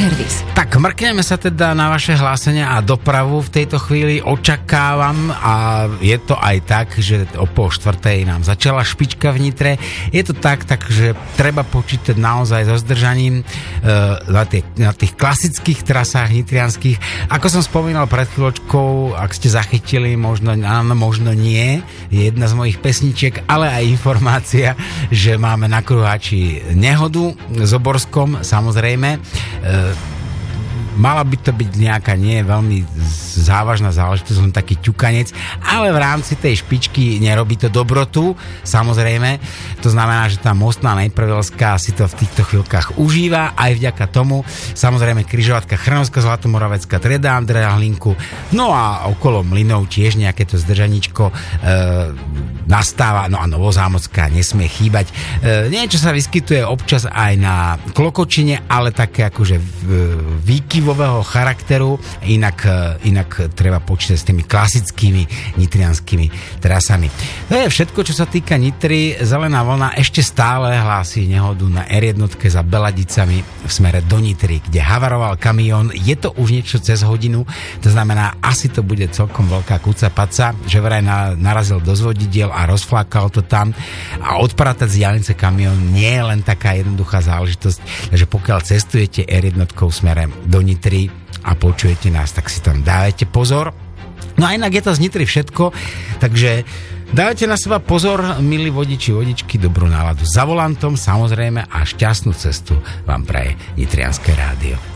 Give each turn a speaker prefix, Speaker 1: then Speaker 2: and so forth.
Speaker 1: servis.
Speaker 2: Tak mrkneme sa teda na vaše hlásenia a dopravu v tejto chvíli. Očakávam, a je to aj tak, že o 3:30 nám začala špička v Nitre. Je to tak, takže treba počítať naozaj so zdržaním na tých klasických trasách nitrianských. Ako som spomínal pred chvíľočkou, ak ste zachytili, možno áno, možno nie, je jedna z mojich pesničiek, ale aj informácia, že máme na kruháči nehodu s Oborskom, samozrejme. Mala by to byť nejaká nie veľmi závažná záležitosť, len taký ťukanec, ale v rámci tej špičky nerobí to dobrotu, samozrejme. To znamená, že tá mostná Nejprevelská si to v týchto chvíľkach užíva, aj vďaka tomu. Samozrejme križovatka Chrnovská, Zlatomoravecká, Trieda Andreja Hlinku, no a okolo Mlynov tiež nejaké to zdržaníčko nastáva, no a Novozámocká nesmie chýbať. Niečo sa vyskytuje občas aj na Klokočine, ale také akože výkyvového charakteru, inak treba počítať s tými klasickými nitrianskými trasami. To je všetko, čo sa týka Nitry. Zelená vlna ešte stále hlási nehodu na R1 za Beladicami v smere do Nitry, kde havaroval kamión. Je to už niečo cez hodinu, to znamená, asi to bude celkom veľká kucapaca, že vraj narazil do zvodidiel a rozflákal to tam, a odpratať z diaľnice kamión nie je len taká jednoduchá záležitosť, takže pokiaľ cestujete R1 smerem do Nitry a počujete nás, tak si tam dávajte pozor. No a inak je to z Nitry všetko, takže dávajte na seba pozor, milí vodiči, vodičky, dobrú náladu za volantom, samozrejme, a šťastnú cestu vám praje Nitrianske rádio.